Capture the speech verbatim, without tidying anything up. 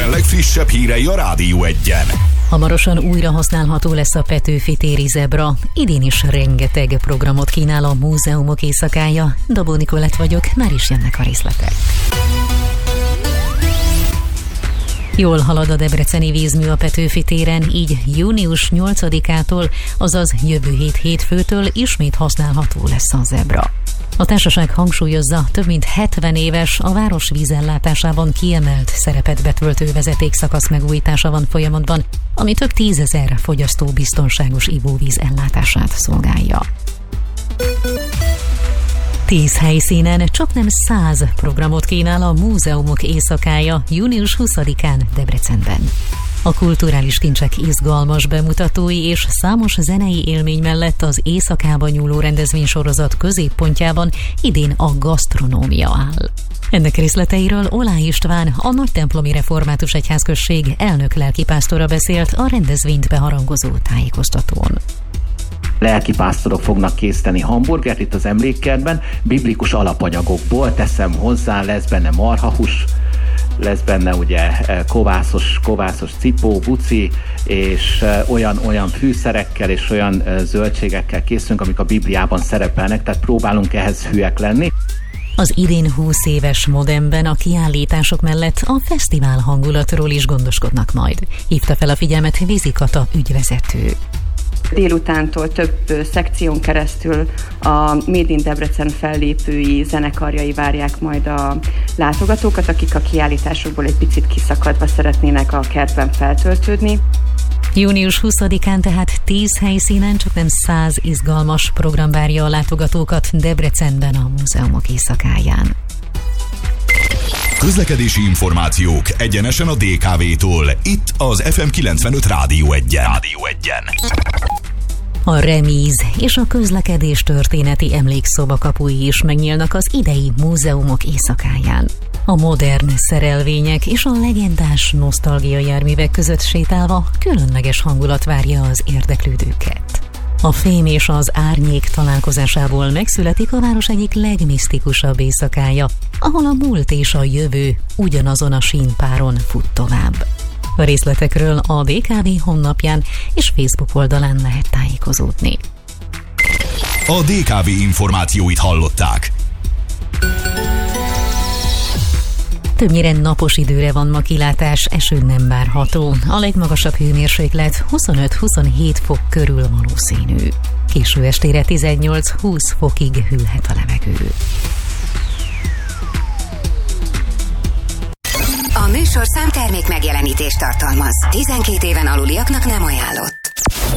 legfrissebb hírei a Rádió Egyen. Hamarosan újra használható lesz a Petőfi téri zebra. Idén is rengeteg programot kínál a Múzeumok Éjszakája. Dabó Nikolett vagyok, már is jönnek a részletek. Jól halad a debreceni vízmű a Petőfi téren, így június nyolcadikától, azaz jövő hét hétfőtől ismét használható lesz a zebra. A társaság hangsúlyozza, több mint hetven éves, a város vízellátásában kiemelt szerepet betöltő vezetékszakasz megújítása van folyamatban, ami több tízezer fogyasztó biztonságos ivóvíz ellátását szolgálja. Tíz helyszínen csaknem száz programot kínál a Múzeumok Éjszakája június huszadikán Debrecenben. A kulturális kincsek izgalmas bemutatói és számos zenei élmény mellett az éjszakába nyúló rendezvénysorozat középpontjában idén a gasztronómia áll. Ennek részleteiről Olá István, a Nagytemplomi Református Egyházközség elnök lelkipásztora beszélt a rendezvényt beharangozó tájékoztatón. Lelkipásztorok fognak készíteni hamburgert itt az emlékkertben, biblikus alapanyagokból teszem hozzá, lesz benne marhahús, lesz benne ugye kovászos, kovászos cipó, buci, és olyan, olyan fűszerekkel és olyan zöldségekkel készülünk, amik a Bibliában szerepelnek, tehát próbálunk ehhez hűek lenni. Az idén húsz éves Modemben a kiállítások mellett a fesztivál hangulatról is gondoskodnak majd. Hívta fel a figyelmet Vizi Kata ügyvezető. Délutántól több szekción keresztül a Made in Debrecen fellépői, zenekarjai várják majd a látogatókat, akik a kiállításokból egy picit kiszakadva szeretnének a kertben feltöltődni. június huszadikán tehát tíz helyszínen csaknem száz izgalmas program várja a látogatókat Debrecenben a Múzeumok Éjszakáján. Közlekedési információk egyenesen a dé ká vé-tól. Itt az ef em kilencvenöt Rádió Egyen. Rádió Egyen. A remíz és a közlekedés történeti emlékszoba kapui is megnyílnak az idei Múzeumok Éjszakáján. A modern szerelvények és a legendás nosztalgia járművek között sétálva különleges hangulat várja az érdeklődőket. A fém és az árnyék találkozásából megszületik a város egyik legmisztikusabb éjszakája, ahol a múlt és a jövő ugyanazon a sínpáron fut tovább. A részletekről a dé ká vé honlapján és Facebook oldalán lehet tájékozódni. A dé ká vé információit hallották. Többnyire napos időre van ma kilátás, eső nem várható. A legmagasabb hőmérséklet huszonöt-huszonhét fok körül valószínű. Késő estére tizennyolc-húsz fokig hűlhet a levegő. A műsorszám termék megjelenítést tartalmaz. tizenkét éven aluliaknak nem ajánlott.